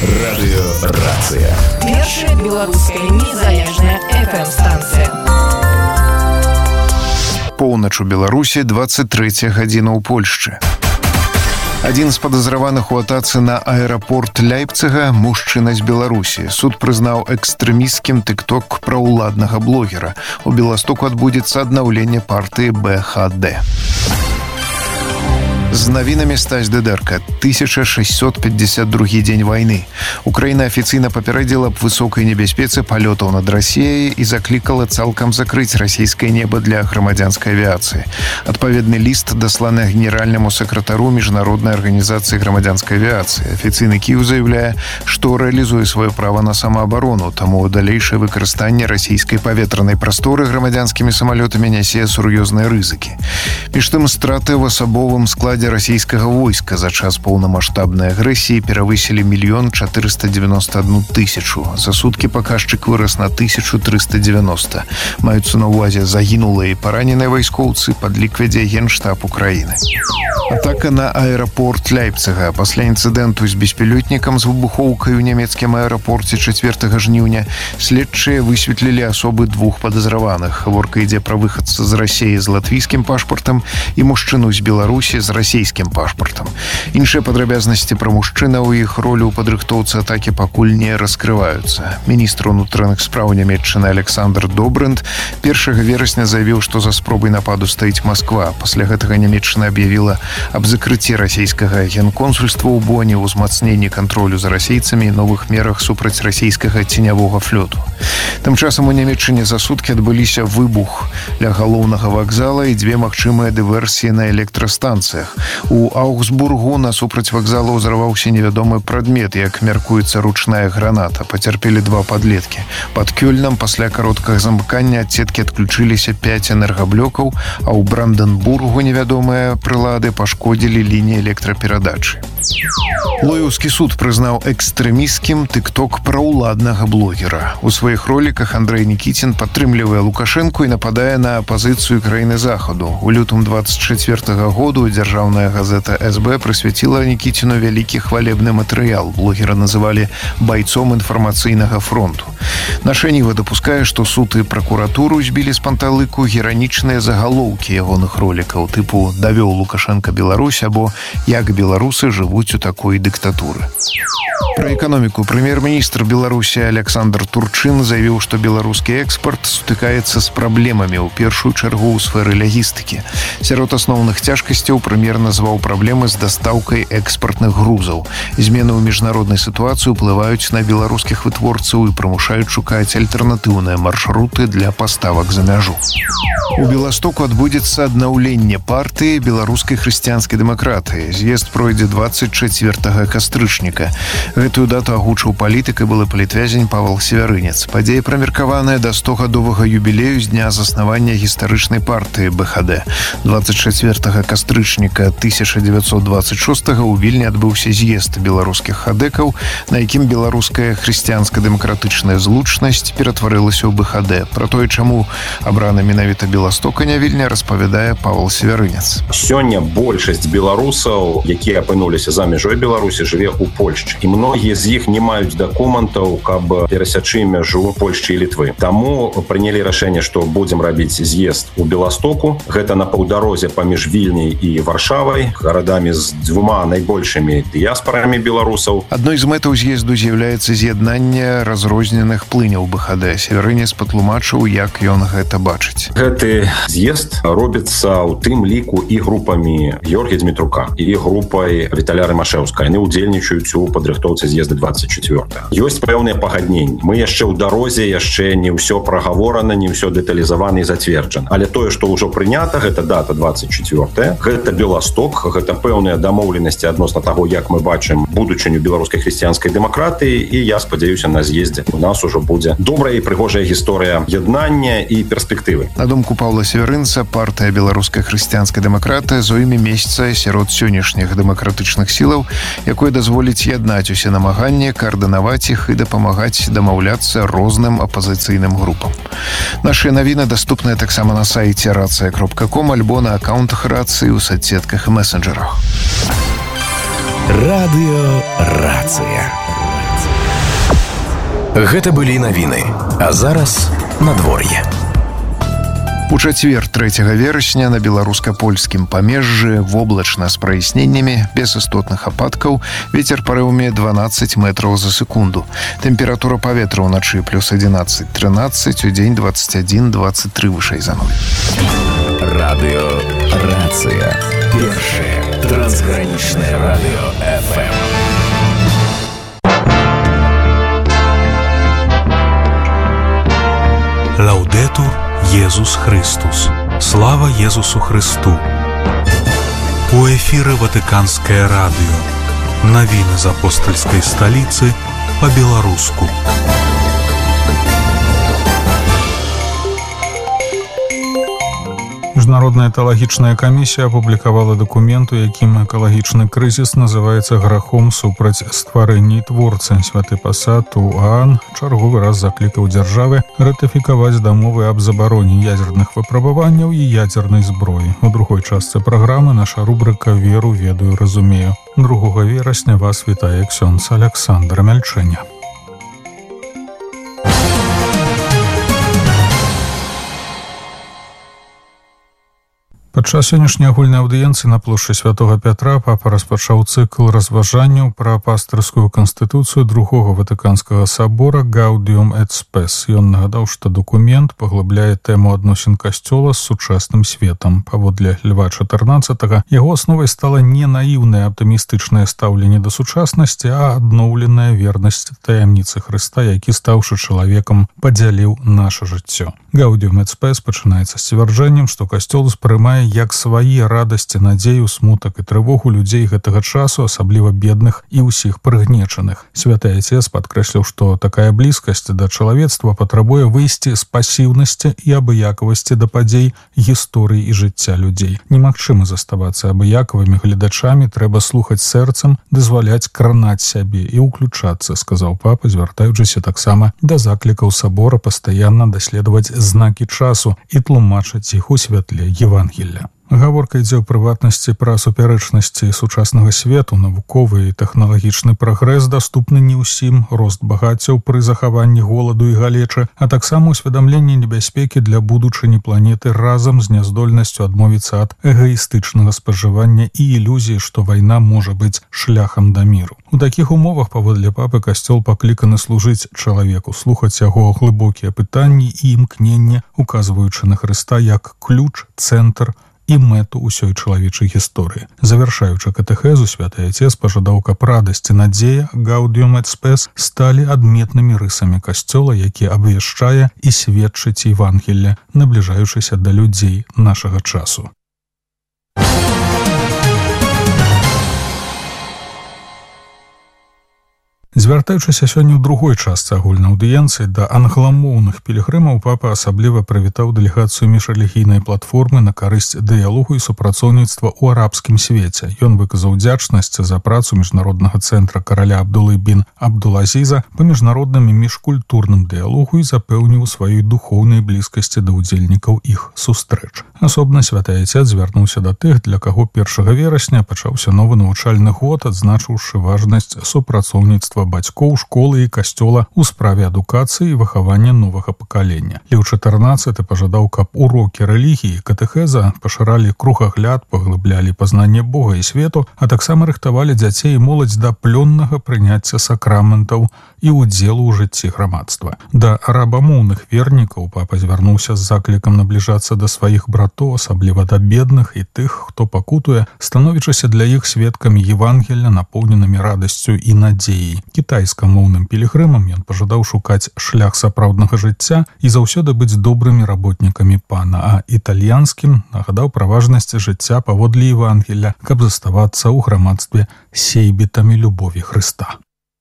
Радыёрацыя. Першая беларуская незалежная FM-станцыя. Поўнач у Беларусі, 23 гадзіна ў Польшчы. Адзін з падазраваных у атацы на аэрапорт Ляйпціга, мужчына з Беларусі. Суд прызнаў экстрэмісцкім тык-ток праўладнага блогера. У Беластоку адбудзецца аднаўленне партыі БХД. З навінамі Стась Дыдэрка. 1652 дзень вайны. Украіна афіцыйна папярэдзіла аб высокай небяспецы палётаў над Расіяй і заклікала цалкам закрыць расійскае неба для грамадзянскай авіяцыі. Адпаведны ліст дасланы генеральнаму сакратару міжнароднай арганізацыі грамадзянскай авіяцыі. Афіцыйны Кіеў заяўляе, што рэалізуе сваё права на самаабарону, таму далейшае выкарыстанне расійскай паветранай прасторы грамадзянскімі самалётамі нясе сур'ёзныя рызыкі. Між тым, страты ў асабовым складзе расійскага войска за час поўнамаштабнай агрэсіі перавысілі 1 491 000. За суткі паказчык вырас на 1390. Маюцца на ўвазе загінулыя і параненыя вайскоўцы, падлік вядзе Генштаб Украіны. Атака на аэрапорт Ляйпціга. Пасля інцыдэнту з беспілётнікам з выбухоўкай у нямецкім аэрапорце 4 жніўня следчыя высветлілі асобы двух падазраваных. Гаворка ідзе пра выхадца з Расіі з латвійскім пашпартам і мужчыну з Беларусі з расійскім пашпартам. Іншыя падрабязнасці пра мужчына ў іх ролю ў падрыхтоўцы атакі пакуль не раскрываюцца. Міністр унутраных спраў Нямецчыны Александр Добрынд 1 верасня заявіў, што за спробай нападу стаіць Масква. Пасля гэтага Нямецчына аб'явіла аб закрыцці расійскага генконсульства ў Боне, узмацненні кантролю за расейцамі і новых мерах супраць расійскага ценявога флёту. Тым часам у Нямецчыне за суткі адбыліся выбух ля галоўнага вакзала і дзве магчымыя дыверсіі на электрастанцыях. У Аугсбургу насупраць вакзала ўзарваўся невядомы прадмет, як мяркуецца ручная граната. Пацярпелі 2 падлеткі. Пад Кёльнам пасля кароткага замыкання ад сеткі адключыліся 5 энергаблёкаў, а ў Бранденбургу невядомыя прылады пашкодзілі лініі электраперадачы. Лоеўскі суд прызнаў экстрэмісцкім тык-ток праўладнага блогера. У сваіх роліках Андрэй Нікіцін падтрымлівае Лукашэнку і нападае на апазіцыю краіны захаду. У лютым 24 году дзяржаўная газета СБ прысвяціла Нікіціну вялікі хвалебны матэрыял. Блогера называлі байцом інфармацыйнага фронту. Наша Ніва дапускае, што суд і пракуратуру збілі з панталыку геранічныя загалоўкі ягоных ролікаў, тыпу «Давёў Лукашенка Беларусь» або «Як беларусы жывуць у такой дыктатуры». Пра эканоміку прэм'ер-міністр Беларусі Александр Турчын заявіў, што беларускі экспарт сутыкаецца з праблемамі, у першую чаргу ў сферы лагістыкі. Сярод асноўных цяжкасцяў прэм'ер назваў праблемы з дастаўкай экспартных грузаў. Змены ў міжнароднай сітуацыі ўплываюць на беларускіх вытворцаў і прымушаюць шукаць альтэрнатыўныя маршруты для паставак за мяжу. У Беластоку адбудзецца аднаўленне партыі беларускай хрысціянскай дэмакратыі. З'езд пройдзе 24 кастрычніка. Гэтую дату агучыў палітык і былы палітвязень Павел Севярынец. Падзея прамеркаваная да 100-гадовага юбілею з дня заснавання гістарычнай партыі БХД. 24 кастрычніка 1926 у Вільні адбыўся з'езд беларускіх хадэкаў, на якім беларуская хрысціянска-дэмакратычная злучнасць ператварылася ў БХД. Пра тое, чаму абрана менавіта Беластока, не Вільня, распавядае Павел Севярынец. Сёння большасць беларусаў, якія апынуліся за мяжой Беларусі, жыве ў Польшчы. І многія з іх не маюць дакументаў, каб перасячы мяжу Польшчы і Літвы. Таму прынялі рашэнне, што будзем рабіць з'езд у Беластоку. Гэта на паўдарозе паміж Вільняй і Варшавай, гарадамі з 2 найбольшымі дыяспарамі беларусаў. Адной з мэтаў з'езду з'яўляецца з'яднанне разрозненых плыняў БХД. Севярынец патлумачыў, як ён гэта бачыць. Гэты з'езд робіцца ў тым ліку і групамі Георгія Дмітрука, і групай Віталя Рымашэўска. Яны ўдзельнічаюць у падрыхтоўцы з'езда 24. Ёсць пэўныя пагадненні. Мы яшчэ ў дарозе, яшчэ не ўсё прагаворана, не ўсё дэталізавана і зацверджана. Але тое, што ўжо прынята, гэта дата 24. Гэта Беласток, гэта пэўныя дамоўленасці адносна таго, як мы бачым будучыню беларускай хрысціянскай дэмакратыі, і я спадзяюся, на з'ездзе у нас ужо будзе добрая і прыгожая гісторыя яднання і перспектывы. На думку Павла Севярынца, партыя беларускай хрысціянскай дэмакратыя зойме месца сярод сённяшніх дэмакратычных сілаў, якое дазволіць яднаць усе намаганні, каардынаваць іх і дапамагаць дамаўляцца розным апазіцыйным групам. Нашыя навіны даступныя таксама на сайце racja.com альбо на аккаунтах Рацыі ў соцсетках і месенджерах. Радыёрацыя. Гэта былі навіны. А зараз надвор'е. У чацвер 3 верасня на беларуска-польскім памежжы воблачна з праясненнямі, без істотных ападкаў, вецер парывамі 12 метраў за секунду. Тэмпература паветра ўначы плюс 11-13, удзень 21-23 вышэй за 0. Радыё «Рацыя». Першае трансгранічнае радыё FM. Лаудетур Єсус Христос. Слава Єсусу Христу. У эфіры Ватыканскае радыё. Навіны з апостальскай сталіцы па-беларуску. Міжнародная экалагічная камісія апублікавала дакумент, у якім экалагічны крызіс называецца грахом супраць стварэння і творцы. Святы пасад УАН чарговы раз заклікаў дзяржавы ратыфікаваць дамовы аб забароне ядзерных выпрабаванняў і ядзернай зброі. У другой частцы праграмы наша рубрыка «Веру, ведаю, разумею». 2 верасня вас вітае ксёндз Александр Мяльчэня. Падчас сённяшняй агульнай аўдыенцыі на плошчы Святога Пятра папа распачаў цыкл разважанняў пра пастырскую канстытуцыю другога Ватыканскага сабора «Gaudium et Spes». Ён нагадаў, што дакумент паглыбляе тэму адносін касцёла з сучасным светам. Паводле Льва XIV, яго асновай стала не наіўнае аптымістычнае стаўленне да сучаснасці, а адноўленая вернасць таямніцы Хрыста, які, стаўшы чалавекам, падзяліў наша жыццё. «Gaudium et Spes» пачынаецца з сцвярджэннем, што касцёл успрымае як свае радасці, надзею, смутак і трывогу людзей гэтага часу, асабліва бедных і ўсіх прыгнечаных. Святы Айцец падкрэсліў, што такая блізкасць да чалавецтва патрабуе выйсці з пасіўнасці і абыякавасці да падзей гісторыі і жыцця людзей. Немагчыма заставацца абыякавымі гледачамі, трэба слухаць сэрцам, дазваляць кранаць сябе і ўключацца, сказаў папа, звяртаючыся таксама да заклікаў сабора пастаянна даследаваць знакі часу і тлумачыць іх у святле Евангелля. Гаворка ідзе ў прыватнасці пра супярэчнасці сучаснага свету, навуковы і тэхналагічны прагрэс даступны не ўсім, рост багаццяў пры захаванні голаду і галечы, а таксама усведамленне небяспекі для будучыні планеты разам з няздольнасцю адмовіцца ад эгаістычнага спажывання і ілюзіі, што вайна можа быць шляхам да міру. У такіх умовах, паводле папы, касцёл пакліканы служыць чалавеку, слухаць яго глыбокія пытанні і імкненне, указваючы на Хрыста як ключ, цэнтр і мэту ўсёй чалавечай гісторыі. Завяршаючы катэхезу, Святы Айцец пажадаў, каб радасць і надзея «Gaudium et Spes» сталі адметнымі рысамі касцёла, які абвяшчае і сведчыць Евангелле, набліжаючыся да людзей нашага часу. Звяртаючыся сёння ў другой частцы агульнай аўдыенцыі да англамоўных пілігрымаў, папа асабліва прывітаў дэлегацыю міжрэлігійнай платформы на карысць дыялогу і супрацоўніцтва ў арабскім свеце. Ён выказаў удзячнасць за працу міжнароднага цэнтра караля Абдулы бін Абдулазіза па міжнародным і міжкультурным дыялогу і запэўніў сваёй духоўнай блізкасці да ўдзельнікаў іх сустрэч. Асобна Святы Айцец звярнуўся да тых, для каго 1 верасня пачаўся новы навучальны год, адзначыўшы важнасць супрацоўніцтва бацькоў, школы і касцёла ў справе адукацыі і выхавання новага пакалення. Леў XIV пажадаў, каб урокі рэлігіі, катэхеза пашыралі кругагляд, паглыблялі пазнанне Бога і свету, а таксама рыхтавалі дзяцей і моладзь да плённага прыняцця сакраментаў і ўдзелу ў жыцці грамадства. Да арабамоўных вернікаў папа звярнуўся з заклікам набліжацца да сваіх братоў, асабліва да бедных і тых, хто пакутуе, становячыся для іх сведкамі Евангелля, напоўненымі радасцю і надзеяй. Кітайскамоўным пілігрымам ён пажадаў шукаць шлях сапраўднага жыцця і заўсёды быць добрымі работнікамі пана, а італьянскім нагадаў пра важнасць жыцця паводле Евангелля, каб заставацца ў грамадстве сейбітамі любові Хрыста.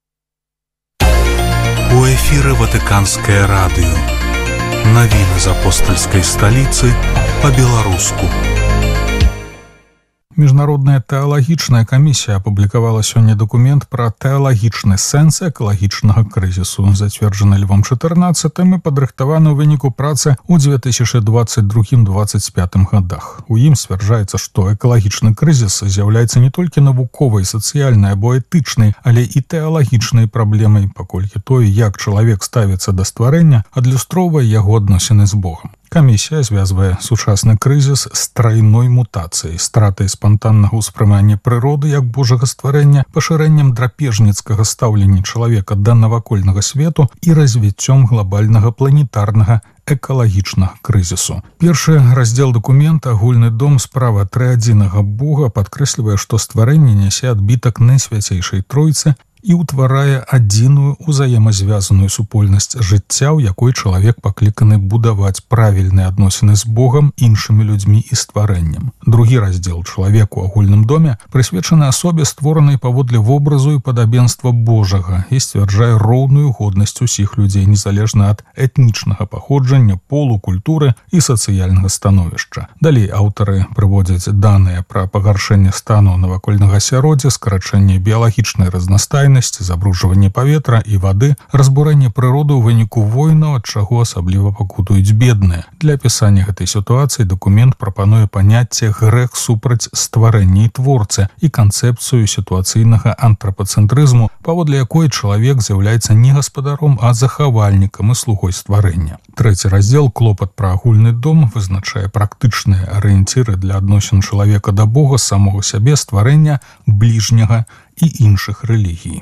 У эфіры Ватыканскае радыё. Навіны з апостальскай сталіцы па-беларуску. Міжнародная тэалагічная камісія апублікавала сёння дакумент пра тэалагічны сэнс экалагічнага крызісу, зацверджаны Львом XIV і падрыхтаваны ў выніку працы ў 2022-2025 годах. У ім сцвярджаецца, што экалагічны крызіс з'яўляецца не толькі навуковай, сацыяльнай або этычнай, але і тэалагічнай праблемай, паколькі тое, як чалавек ставіцца да стварэння, адлюстроўвае яго адносіны з Богам. Камісія звязвае сучасны крызіс з трайной мутацыяй, стратай спантаннага ўспрымання прыроды як божага стварэння, пашырэннем драпежніцкага стаўлення чалавека да навакольнага свету і развіццём глобальнага планетарнага экалагічнага крызісу. Першы раздзел дакумента «Агульны дом. Справа трыадзінага Бога» падкрэслівае, што стварэнне нясе адбітак Найсвяцейшай Тройцы і ўтварае адзіную узаемазвязаную супольнасць жыцця, у якой чалавек пакліканы будаваць правільныя адносіны з Богам, іншымі людзьмі і стварэннем. Другі раздзел «Чалавек у агульным доме» прысвечаны асобе, створанай паводле вобразу і падабенства Божага, і сцвярджае роўную годнасць усіх людзей, незалежна ад этнічнага паходжання, полу, культуры і сацыяльнага становішча. Далей аўтары прыводзяць даныя пра пагаршэнне стану навакольнага асяроддзя, скарачэнне біялагічнай разнастайнасці, забруджванне паветра і вады, разбурэнне прыроды ў выніку войнаў, ад чаго асабліва пакутуюць бедныя. Для апісання гэтай сітуацыі дакумент прапануе паняцце грэх супраць стварэння і творцы і канцэпцыю сітуацыйнага антрапацэнтрызму, паводле якой чалавек з'яўляецца не гаспадаром, а захавальнікам і слугой стварэння. Трэці раздзел «Клопат пра агульны дом» вызначае практычныя арыенціры для адносін чалавека да Бога, самога сябе, стварэння, бліжняга і іншых рэлігій.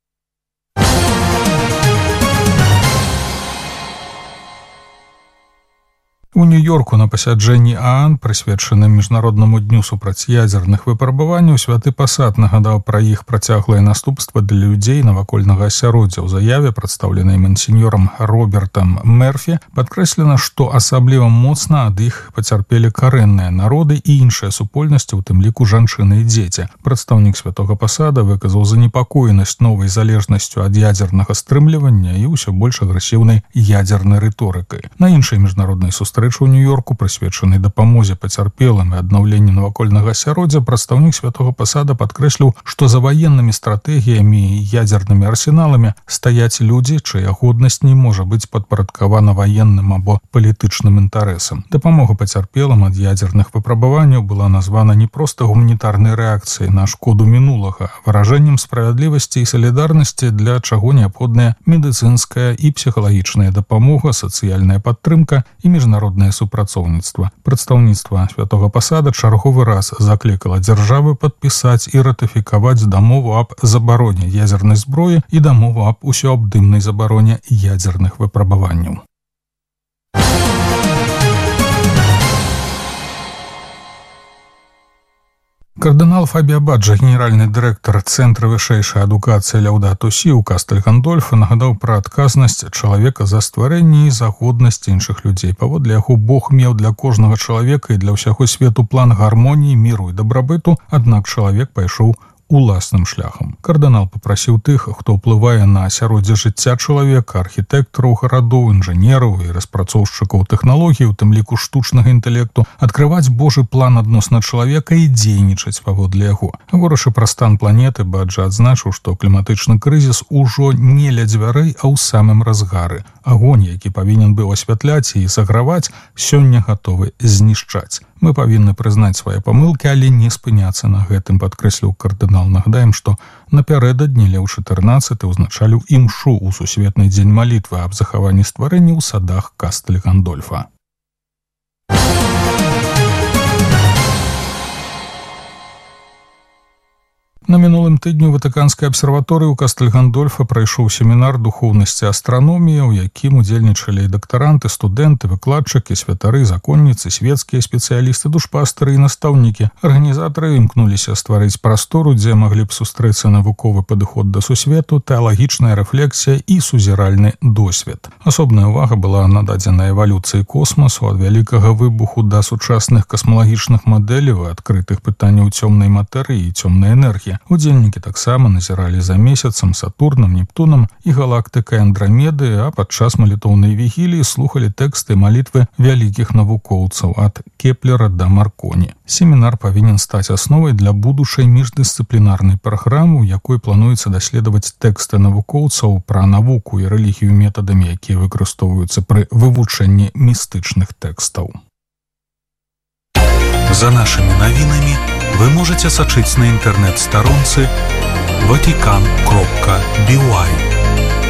У Нью-Йорку на пасяджэнні ААН, прысвечаным міжнароднаму дню супраць ядзерных выпрабаванняў, святы пасад нагадаў пра іх працяглыя наступствы для людзей навакольнага асяроддзя. У заяве, прадстаўленай мансіньёрам Робертам Мерфі, падкрэслена, што асабліва моцна ад іх пацярпелі карэнныя народы і іншыя супольнасці, у тым ліку жанчыны і дзеці. Прадстаўнік святога пасада выказаў занепакоенасць новай залежнасцю ад ядзернага стрымлівання і ўсё больш агрэсіўнай ядзернай рыторыкай. На іншай міжнароднай сустрэчы у Нью-Йорку, прысвечанай дапамозе пацярпелым і аднаўленню навакольнага асяроддзя, прадстаўнік святога пасада падкрэсліў, што за ваеннымі стратэгіямі і ядзернымі арсеналамі стаяць людзі, чыя годнасць не можа быць падпарадкавана ваенным або палітычным інтарэсам. Дапамога пацярпелым ад ядзерных выпрабаванняў была названа не проста гуманітарнай рэакцыяй на шкоду мінулага, а выражэннем справядлівасці і салідарнасці, для чаго неабходная медыцынская і псіхалагічная дапамога, сацыяльная падтрымка і міжнародная супрацоўніцтва. Прадстаўніцтва святога пасада чарговы раз заклікала дзяржавы падпісаць і ратыфікаваць дамову аб забароне ядзернай зброі і дамову аб усеабдымнай забароне ядзерных выпрабаванняў. Кардынал Фабіа Баджа, генеральны дырэктар Цэнтра вышэйшай адукацыі Ляўдату Сі ў Кастэль-Гандольфа, нагадаў пра адказнасць чалавека за стварэнне і за годнасць іншых людзей. Паводле яго Бог меў для кожнага чалавека і для ўсяго свету план гармоніі, міру і дабрабыту, аднак чалавек пайшоў уласным шляхам. Кардынал папрасіў тых, хто ўплывае на асяроддзе жыцця чалавека, архітэктараў гарадоў, інжынераў і распрацоўшчыкаў тэхналогій, у тым ліку штучнага інтэлекту, адкрываць Божы план адносна чалавека і дзейнічаць паводле яго. Гаворачы пра стан планеты, Баджа адзначыў, што кліматычны крызіс ужо не ля дзвярэй, а ў самым разгары. Агонь, які павінен быў асвятляць і саграваць, сёння гатовы знішчаць. Мы павінны прызнаць свае памылкі, але не спыняцца на гэтым, падкрэсліў кардынал. Нагадаем, што напярэдадні Леў XIV ўзначаліў імшу ў сусветны дзень малітвы аб захаванні стварэння ў садах Кастэль-Гандольфа. На мінулым тыдню Ватыканскай абсерваторыі ў Кастэль-Гандольфа прайшоў семінар духоўнасці астраноміі, у якім удзельнічалі і дактаранты, студэнты, выкладчыкі, святары, законніцы, светскія спецыялісты, душпастары і настаўнікі. Арганізатары імкнуліся стварыць прастору, дзе маглі б сустрэцца навуковы падыход да сусвету, тэалагічная рэфлексія і сузіральны досвед. Асобная ўвага была нададзена эвалюцыі космасу, ад вялікага выбуху да сучасных касмалагічных мадэляў і адкрытых пытанняў цёмнай матэрыі і цёмнай энергіі. Удзельнікі таксама назіралі за месяцам, Сатурнам, Нептунам і галактыкай Андрамеды, а падчас малітоўнай вігіліі слухалі тэксты малітвы вялікіх навукоўцаў ад Кеплера да Марконі. Семінар павінен стаць асновай для будучай міждысцыплінарнай праграмы, у якой плануецца даследаваць тэксты навукоўцаў пра навуку і рэлігію метадамі, якія выкарыстоўваюцца пры вывучэнні містычных тэкстаў. За нашими новинами вы можете сочинить на интернет-сторонце vatican.by.